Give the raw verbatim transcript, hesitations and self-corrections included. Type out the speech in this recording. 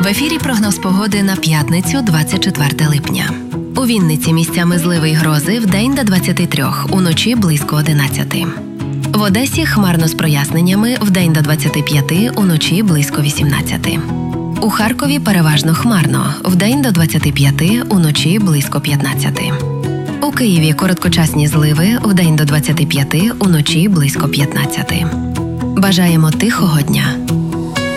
ефірі прогноз погоди на п'ятницю, двадцять четверте липня. У Вінниці місцями зливи й грози, вдень до двадцяти трьох, уночі близько одинадцяти. В Одесі хмарно з проясненнями, вдень до двадцяти п'яти, уночі близько вісімнадцяти. У Харкові переважно хмарно, вдень до двадцяти п'яти, уночі близько п'ятнадцяти. У Києві короткочасні зливи, вдень до двадцяти п'яти, уночі близько п'ятнадцяти. Бажаємо тихого дня!